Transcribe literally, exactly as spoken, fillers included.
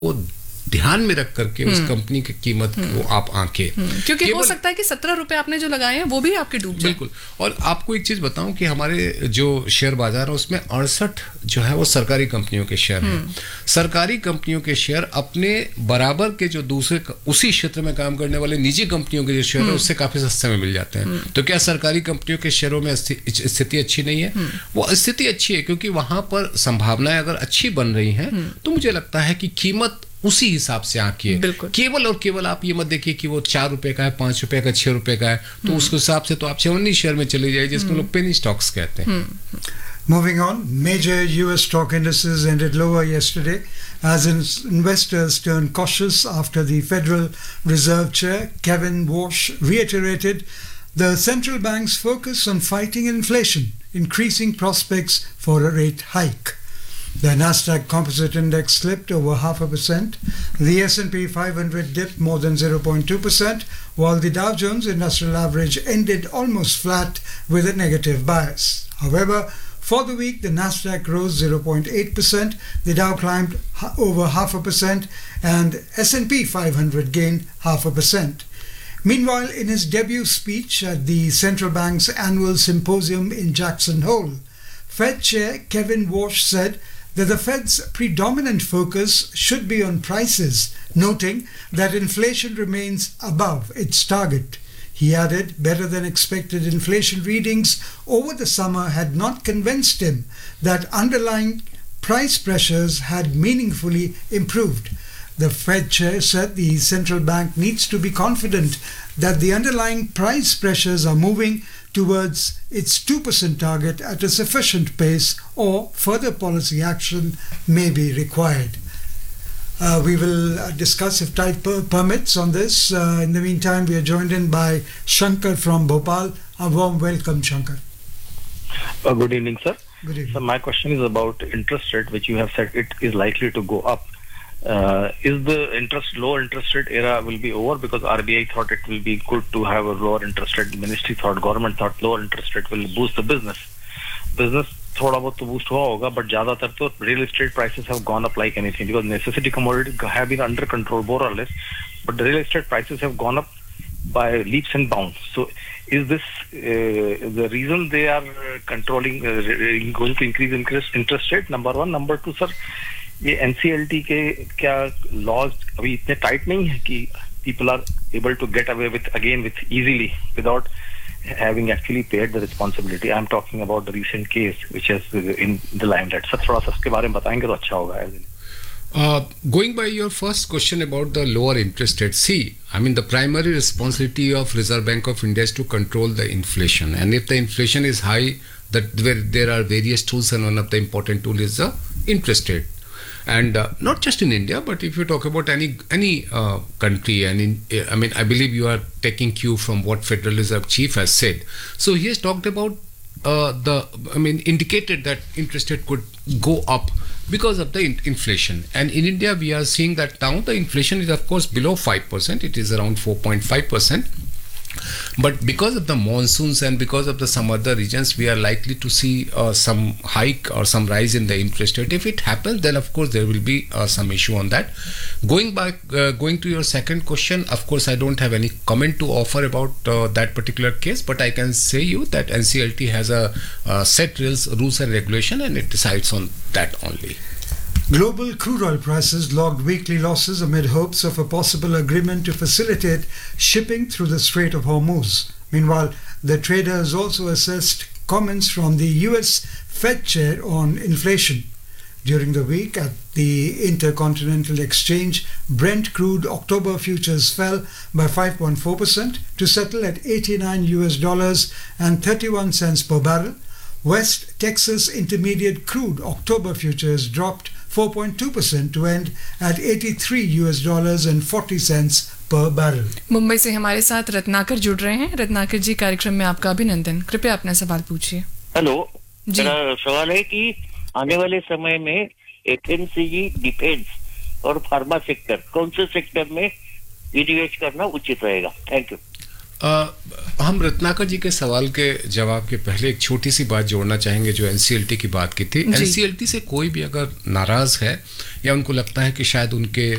वो ध्यान में रख करके उस कंपनी की कीमत को आप आंके, क्योंकि हो सकता है कि सत्रह रुपए आपने जो लगाए हैं वो भी आपके डूब जाए। बिल्कुल। और आपको एक चीज बताऊं कि हमारे जो शेयर बाजार है उसमें अड़सठ जो है वो सरकारी कंपनियों के शेयर हैं। सरकारी कंपनियों के शेयर अपने बराबर के जो दूसरे उसी क्षेत्र में काम करने वाले निजी कंपनियों के जो शेयर है उससे काफी सस्ते में मिल जाते हैं। तो क्या सरकारी कंपनियों के शेयरों में स्थिति अच्छी नहीं है? वो स्थिति अच्छी है, क्योंकि वहां पर संभावनाएं अगर अच्छी बन रही हैं तो मुझे लगता है कि कीमत उसी हिसाब से आंकिए। केवल और केवल आप ये मत देखिए कि वो चार रुपए का है, पांच रुपए का, छह रुपए का है, तो उस हिसाब से तो आप चवन्नी शेयर में चले जाइए, जिसको लोग पेनी स्टॉक्स कहते हैं। Moving on, major U S stock indices ended lower yesterday as investors turned cautious after the Federal Reserve Chair Kevin Warsh reiterated the central bank's focus on fighting inflation, increasing prospects for a rate hike. The Nasdaq Composite Index slipped over half a percent. The S and P five hundred dipped more than zero point two percent, while the Dow Jones Industrial Average ended almost flat with a negative bias. However, for the week, the Nasdaq rose zero point eight percent, the Dow climbed over half a percent, and S and P five hundred gained half a percent. Meanwhile, in his debut speech at the central bank's annual symposium in Jackson Hole, Fed Chair Kevin Warsh said that the Fed's predominant focus should be on prices, noting that inflation remains above its target. He added better than expected inflation readings over the summer had not convinced him that underlying price pressures had meaningfully improved. The Fed chair said the central bank needs to be confident that the underlying price pressures are moving towards its two percent target at a sufficient pace, or further policy action may be required. Uh, we will uh, discuss if time per- permits on this. Uh, in the meantime, we are joined in by Shankar from Bhopal. A warm welcome, Shankar. Uh, good evening, sir. Good evening. So my question is about interest rate, which you have said it is likely to go up. Uh, is the interest low interest rate era will be over, because R B I thought it will be good to have a lower interest rate. Ministry thought, government thought lower interest rate will boost the business. Business थोड़ा बहुत तो boost हुआ होगा, but ज़्यादातर तो real estate prices have gone up like anything, because necessity commodities have been under control more or less, but the real estate prices have gone up by leaps and bounds. So is this uh, the reason they are controlling uh, going to increase interest interest rate? Number one. Number two, sir, ये N C L T के क्या laws अभी इतने tight नहीं है कि people are able to get away with again with easily without having actually paid the responsibility? I'm talking about the recent case which is in the limelight. Sir थोड़ा सा इसके बारे में बताएंगे तो अच्छा होगा. Uh, going by your first question about the lower interest rate, see, I mean, the primary responsibility of Reserve Bank of India is to control the inflation. And if the inflation is high, that where there are various tools, and one of the important tool is the interest rate. And uh, not just in India, but if you talk about any any uh, country, and in, I mean, I believe you are taking cue from what Federal Reserve Chief has said. So he has talked about uh, the, I mean, indicated that interest rate could go up because of the in- inflation. And in India, we are seeing that now the inflation is of course below five percent. It is around four point five percent. But because of the monsoons and because of the some other regions, we are likely to see uh, some hike or some rise in the interest rate. If it happens, then of course there will be uh, some issue on that. Going back, uh, going to your second question, of course I don't have any comment to offer about uh, that particular case, but I can say you that N C L T has a uh, set rules, rules and regulation, and it decides on that only. Global crude oil prices logged weekly losses amid hopes of a possible agreement to facilitate shipping through the Strait of Hormuz. Meanwhile, the trader has also assessed comments from the U S Fed chair on inflation. During the week at the Intercontinental Exchange, Brent crude October futures fell by five point four percent to settle at eighty-nine U S dollars and thirty-one cents per barrel. West Texas Intermediate crude October futures dropped four point two percent to end at eighty-three U S dollars and forty cents per barrel. Mumbai से हमारे साथ रत्नाकर जुड़ रहे हैं. रत्नाकर जी, कार्यक्रम में आपका अभिनंदन. कृपया अपना सवाल पूछिए. हेलो, जी. मेरा सवाल है कि आने वाले समय में एफएमसीजी, डिफेंस और फार्मा सेक्टर, कौन से सेक्टर में निवेश करना उचित रहेगा? Thank you. Uh, हम रत्नाकर जी के सवाल के जवाब के पहले एक छोटी सी बात जोड़ना चाहेंगे जो एनसीएलटी की बात की थी. एनसीएलटी से कोई भी अगर नाराज है या उनको लगता है कि शायद उनके